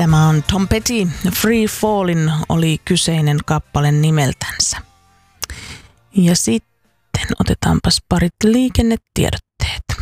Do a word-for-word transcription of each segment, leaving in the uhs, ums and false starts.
Tämä on Tom Petty, Free Fallin oli kyseinen kappale nimeltänsä. Ja sitten otetaanpas parit liikennetiedotteet.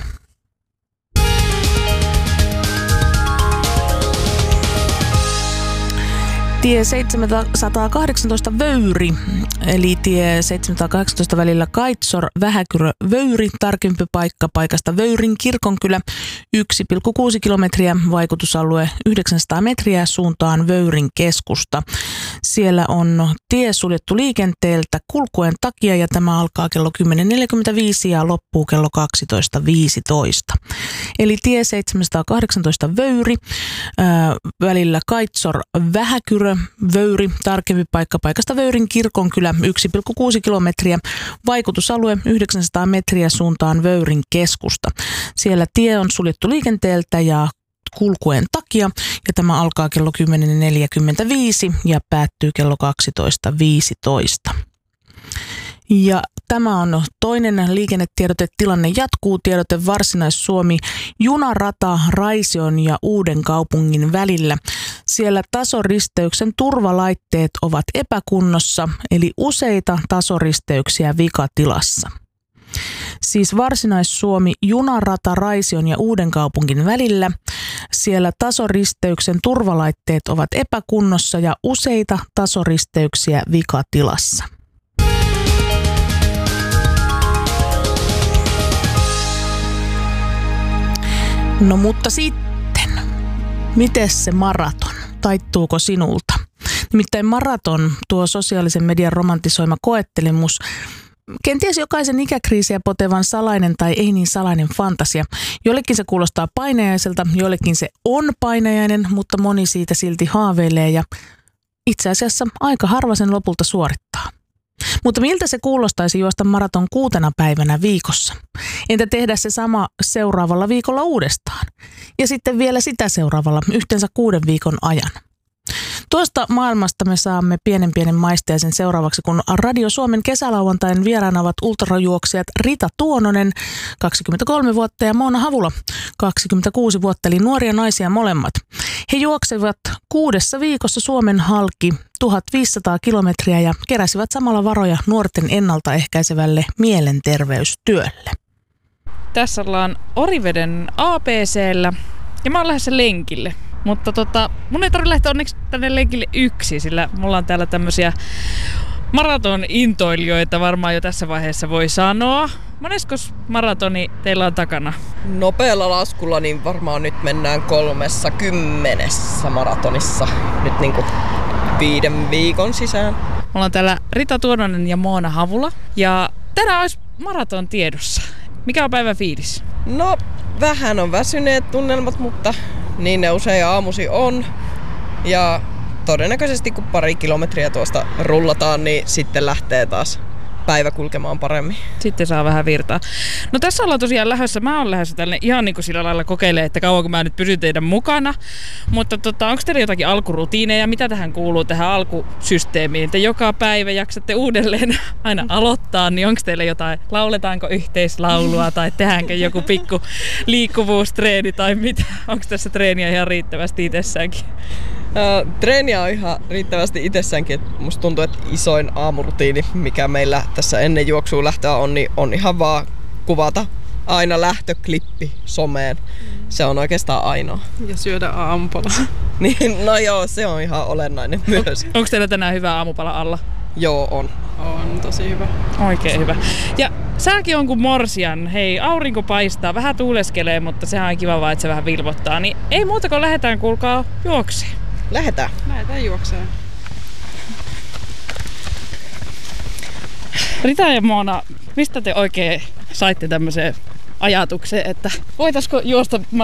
Tie seitsemänsataakahdeksantoista Vöyri, eli tie seitsemänsataakahdeksantoista välillä Kaitsor-Vähäkyrö-Vöyri, tarkempi paikka paikasta Vöyrin kirkonkylä, yksi pilkku kuusi kilometriä, vaikutusalue yhdeksänsataa metriä suuntaan Vöyrin keskusta. Siellä on tie suljettu liikenteeltä kulkuen takia ja tämä alkaa kello kymmenen neljäkymmentäviisi ja loppuu kello kaksitoista viisitoista. Eli tie seitsemänsataakahdeksantoista Vöyri, ää, välillä Kaitsor-Vähäkyrö, Vöyri, tarkempi paikka paikasta Vöyrin kirkonkylä, yksi pilkku kuusi kilometriä, vaikutusalue yhdeksänsataa metriä suuntaan Vöyrin keskusta. Siellä tie on suljettu liikenteeltä ja kulkuen takia ja tämä alkaa kello kymmenen neljäkymmentäviisi ja päättyy kello kaksitoista viisitoista. Ja tämä on toinen liikennetiedote. Tilanne jatkuu. Tiedote Varsinais-Suomi. Junarata Raision ja Uudenkaupungin välillä. Siellä tasoristeyksen turvalaitteet ovat epäkunnossa, eli useita tasoristeyksiä vikatilassa. Siis Varsinais-Suomi, junarata Raision ja Uudenkaupungin välillä. Siellä tasoristeyksen turvalaitteet ovat epäkunnossa ja useita tasoristeyksiä vikatilassa. No mutta sitten, miten se maraton? Taittuuko sinulta? Nimittäin maraton, tuo sosiaalisen median romantisoima koettelemus, kenties jokaisen ikäkriisiä potevan salainen tai ei niin salainen fantasia. Jollekin se kuulostaa painajaiselta, jollekin se on painajainen, mutta moni siitä silti haaveilee ja itse asiassa aika harva sen lopulta suorittaa. Mutta miltä se kuulostaisi juosta maraton kuutena päivänä viikossa? Entä tehdä se sama seuraavalla viikolla uudestaan? Ja sitten vielä sitä seuraavalla yhteensä kuuden viikon ajan. Tuosta maailmasta me saamme pienen pienen maisteisen seuraavaksi, kun Radio Suomen kesälauantain vieraana ovat ultrajuoksijat Rita Tuononen, kaksikymmentäkolme vuotta, ja Moona Havula, kaksikymmentäkuusi vuotta, eli nuoria naisia molemmat. He juoksevat kuudessa viikossa Suomen halki tuhatviisisataa kilometriä ja keräsivät samalla varoja nuorten ennaltaehkäisevälle mielenterveystyölle. Tässä ollaan Oriveden A B C:llä ja mä oon lähdössä lenkille. Mutta tota, mun ei tarvitse lähteä onneksi tänne lenkille yksi, sillä mulla on täällä tämmösiä maraton-intoilijoita varmaan jo tässä vaiheessa voi sanoa. Moneskos maratoni teillä on takana? Nopealla laskulla niin varmaan nyt mennään kolmessa kymmenessä maratonissa nyt niinku viiden viikon sisään. Mulla on täällä Rita Tuononen ja Moona Havula ja tänään olisi maraton tiedossa. Mikä on päivän fiilis? No vähän on väsyneet tunnelmat, mutta niin ne usein aamusi on. Ja todennäköisesti kun pari kilometriä tuosta rullataan, niin sitten lähtee taas päivä kulkemaan paremmin. Sitten saa vähän virtaa. No tässä ollaan tosiaan lähdössä. Mä oon lähdössä tälle ihan niin kuin sillä lailla kokeilemaan, että kauanko mä nyt pysyn teidän mukana. Mutta tota, onko teillä jotakin alkurutiineja? Mitä tähän kuuluu tähän alkusysteemiin? Että joka päivä jaksatte uudelleen aina aloittaa, niin onko teillä jotain? Lauletaanko yhteislaulua tai tehdäänkö joku pikku liikkuvuustreeni tai mitä? Onko tässä treeniä ihan riittävästi itsessäänkin? Uh, treeniä on ihan riittävästi itsessäänkin. Musta tuntuu, että isoin aamurutiini, mikä meillä tässä ennen juoksua lähtöä on, niin on ihan vaan kuvata aina lähtöklippi someen. Se on oikeastaan ainoa. Ja syödä aamupala. Niin, no joo, se on ihan olennainen myös. Onko teillä tänään hyvä aamupala alla? Joo, on. On tosi hyvä. Oikein hyvä. Ja sääkin on kuin morsian. Hei, aurinko paistaa, vähän tuuleskelee, mutta sehän on kiva vaan, että se vähän vilvottaa. Niin ei muuta kuin lähdetään, kuulkaa, juokseen. Lähdetään. Lähdetään juokseen. Rita ja Moona, mistä te oikein saitte tämmöiseen ajatukseen, että voitaisiko juosta